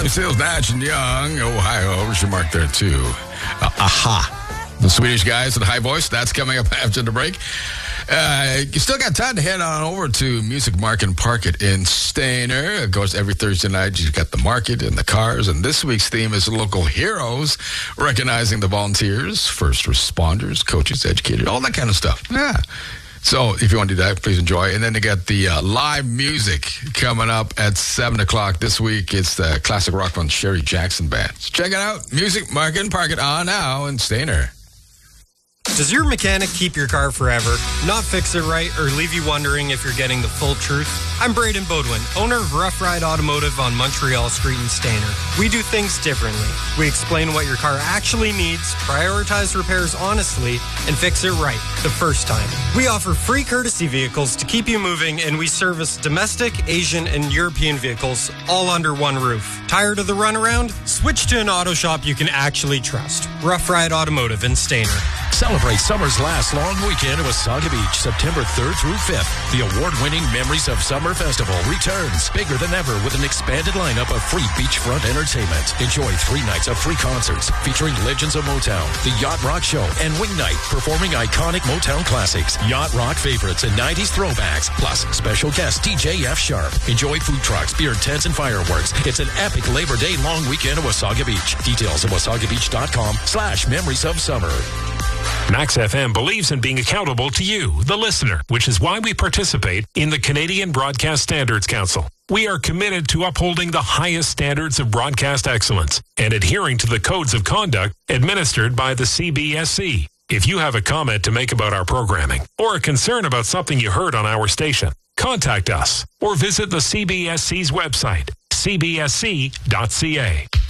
Sales Natch and Young, Ohio. We should mark there too. Aha. The Swedish guys with a high voice. That's coming up after the break. You still got time to head on over to Music Market and Park It in Stayner. Of course, every Thursday night you've got the market and the cars. And this week's theme is local heroes, recognizing the volunteers, first responders, coaches, educators, all that kind of stuff. Yeah. So if you want to do that, please enjoy. And then they got the live music coming up at 7 o'clock this week. It's the classic rock band Sherry Jackson Band. So check it out. Music Market and Park It on now in Stayner. Does your mechanic keep your car forever, not fix it right, or leave you wondering if you're getting the full truth? I'm Braden Bodwin, owner of Rough Ride Automotive on Montreal Street in Stayner. We do things differently. We explain what your car actually needs, prioritize repairs honestly, and fix it right the first time. We offer free courtesy vehicles to keep you moving, and we service domestic, Asian, and European vehicles all under one roof. Tired of the runaround? Switch to an auto shop you can actually trust. Rough Ride Automotive in Stayner. Celebrate summer's last long weekend at Wasaga Beach, September 3rd through 5th. The award-winning Memories of Summer Festival returns bigger than ever with an expanded lineup of free beachfront entertainment. Enjoy 3 nights of free concerts featuring legends of Motown, the Yacht Rock Show, and Wing Night performing iconic Motown classics, Yacht Rock favorites, and 90s throwbacks, plus special guest DJ F. Sharp. Enjoy food trucks, beer tents, and fireworks. It's an epic Labor Day long weekend at Wasaga Beach. Details at wasagabeach.com/memories of summer. Max FM believes in being accountable to you, the listener, which is why we participate in the Canadian Broadcast Standards Council. We are committed to upholding the highest standards of broadcast excellence and adhering to the codes of conduct administered by the CBSC. If you have a comment to make about our programming or a concern about something you heard on our station, contact us or visit the CBSC's website, cbsc.ca.